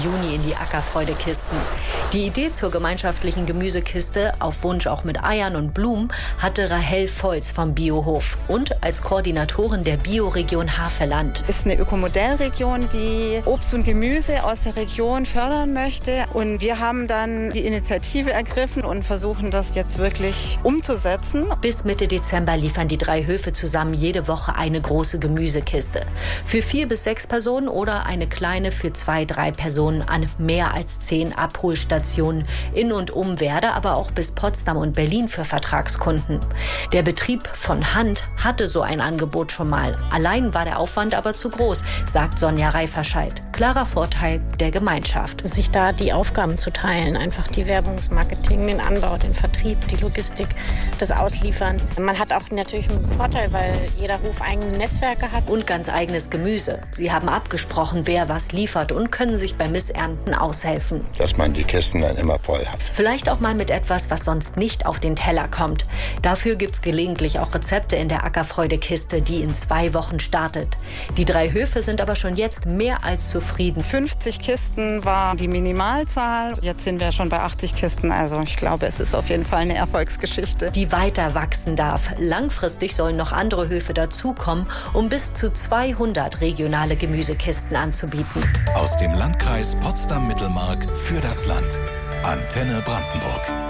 Juni in die Ackerfreude-Kisten. Die Idee zur gemeinschaftlichen Gemüsekiste, auf Wunsch auch mit Eiern und Blumen, hatte Rahel Volz vom Biohof und als Koordinatorin der Bioregion Havelland. Es ist eine Ökomodellregion, die Obst und Gemüse aus der Region fördern möchte. Und wir haben dann die Initiative ergriffen und versuchen das jetzt wirklich umzusetzen. Bis Mitte Dezember liefern die 3 Höfe zusammen jede Woche eine große Gemüsekiste. Für 4 bis 6 Personen oder eine kleine für 2, 3 Personen an mehr als 10 Abholstationen in und um Werder, aber auch bis Potsdam und Berlin für Vertragskunden. Der Betrieb von Hand hatte so ein Angebot schon mal. Allein war der Aufwand aber zu groß, sagt Sonja Reiferscheid. Klarer Vorteil der Gemeinschaft. Sich da die Aufgaben zu teilen, einfach die Werbung, das Marketing, den Anbau, den Vertrieb, die Logistik, das Ausliefern. Man hat auch natürlich einen Vorteil, weil jeder Hof eigene Netzwerke hat. Und ganz eigenes Gemüse. Sie haben abgesprochen, wer was liefert und können sich beim Missernten aushelfen. Dass man die Kisten dann immer voll hat. Vielleicht auch mal mit etwas, was sonst nicht auf den Teller kommt. Dafür gibt's gelegentlich auch Rezepte in der Ackerfreude-Kiste, die in 2 Wochen startet. Die 3 Höfe sind aber schon jetzt mehr als zufrieden. 50 Kisten war die Minimalzahl. Jetzt sind wir schon bei 80 Kisten. Also ich glaube, es ist auf jeden Fall eine Erfolgsgeschichte. Die weiter wachsen darf. Langfristig sollen noch andere Höfe dazukommen, um bis zu 200 regionale Gemüsekisten anzubieten. Aus dem Landkreis Potsdam-Mittelmark für das Land. Antenne Brandenburg.